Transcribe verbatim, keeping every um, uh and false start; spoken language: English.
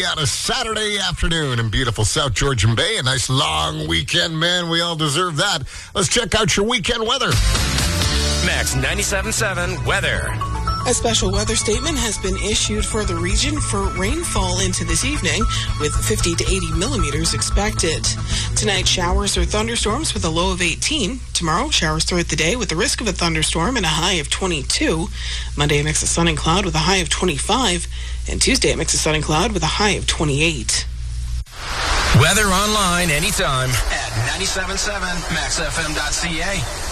on a Saturday afternoon in beautiful South Georgian Bay. A nice long weekend, man. We all deserve that. Let's check out your weekend weather. Max ninety-seven point seven weather. A special weather statement has been issued for the region for rainfall into this evening, with fifty to eighty millimeters expected. Tonight, showers or thunderstorms with a low of eighteen. Tomorrow, showers throughout the day with the risk of a thunderstorm and a high of twenty-two. Monday, a mix of sun and cloud with a high of twenty-five. And Tuesday, a mix of sun and cloud with a high of twenty-eight. Weather online anytime at ninety-seven point seven max f m dot c a.